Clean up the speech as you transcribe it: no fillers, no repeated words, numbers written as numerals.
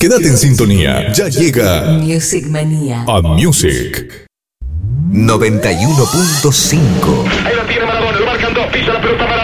Quédate en sintonía. Ya llega Music Manía. A Music 91.5. Ahí la tiene Maradona, lo marcan dos, pisa la pelota para